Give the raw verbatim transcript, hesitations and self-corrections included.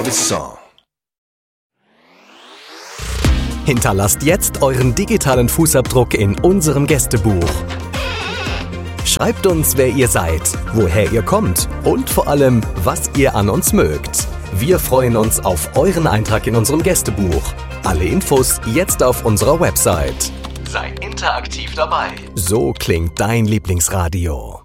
this song. Hinterlasst jetzt euren digitalen Fußabdruck in unserem Gästebuch. Schreibt uns, wer ihr seid, woher ihr kommt und vor allem, was ihr an uns mögt. Wir freuen uns auf euren Eintrag in unserem Gästebuch. Alle Infos jetzt auf unserer Website. Sei interaktiv dabei. So klingt dein Lieblingsradio.